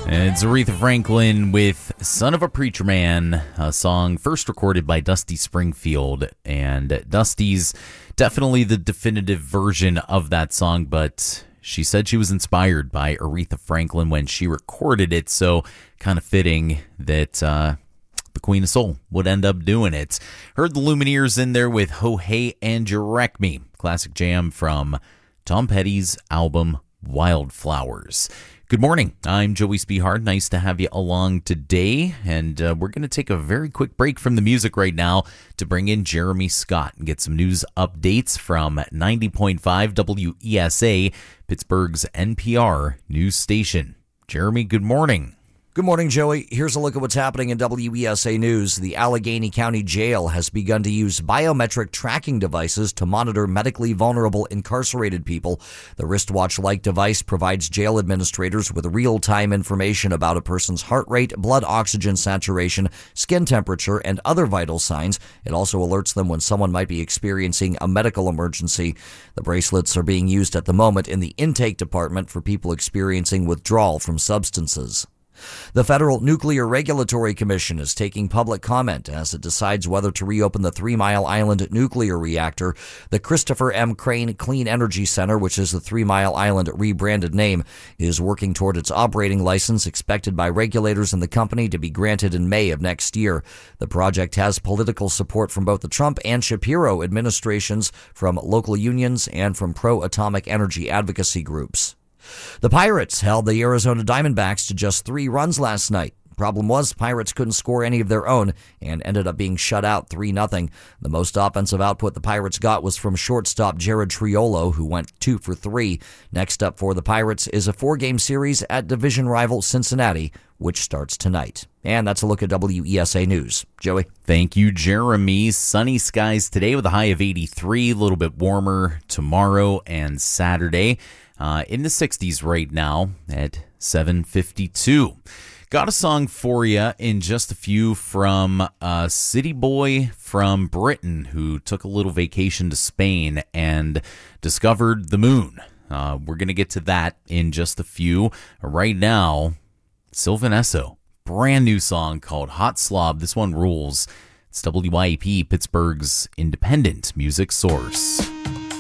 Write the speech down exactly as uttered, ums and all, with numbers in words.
And it's Aretha Franklin with Son of a Preacher Man, a song first recorded by Dusty Springfield. And Dusty's definitely the definitive version of that song, but she said she was inspired by Aretha Franklin when she recorded it, so kind of fitting that uh, the Queen of Soul would end up doing it. Heard the Lumineers in there with Ho Hey and You Wreck Me, classic jam from Tom Petty's album Wildflowers. Good morning. I'm Joey Spehard. Nice to have you along today. And uh, we're going to take a very quick break from the music right now to bring in Jeremy Scott and get some news updates from ninety point five W E S A, Pittsburgh's N P R news station. Jeremy, good morning. Good morning, Joey. Here's a look at what's happening in W E S A News. The Allegheny County Jail has begun to use biometric tracking devices to monitor medically vulnerable incarcerated people. The wristwatch-like device provides jail administrators with real-time information about a person's heart rate, blood oxygen saturation, skin temperature, and other vital signs. It also alerts them when someone might be experiencing a medical emergency. The bracelets are being used at the moment in the intake department for people experiencing withdrawal from substances. The Federal Nuclear Regulatory Commission is taking public comment as it decides whether to reopen the Three Mile Island nuclear reactor. The Christopher M. Crane Clean Energy Center, which is the Three Mile Island rebranded name, is working toward its operating license, expected by regulators in the company to be granted in May of next year. The project has political support from both the Trump and Shapiro administrations, from local unions, and from pro-atomic energy advocacy groups. The Pirates held the Arizona Diamondbacks to just three runs last night. Problem was, Pirates couldn't score any of their own and ended up being shut out three nothing. The most offensive output the Pirates got was from shortstop Jared Triolo, who went two for three. Next up for the Pirates is a four-game series at division rival Cincinnati, which starts tonight. And that's a look at W E S A News. Joey? Thank you, Jeremy. Sunny skies today with a high of eighty-three, a little bit warmer tomorrow and Saturday. Uh, in the sixties right now at seven fifty-two. Got a song for you in just a few from a city boy from Britain who took a little vacation to Spain and discovered the moon. Uh, we're going to get to that in just a few. Right now, Sylvan Esso, brand new song called Hot Slob. This one rules. It's W I A P, Pittsburgh's independent music source.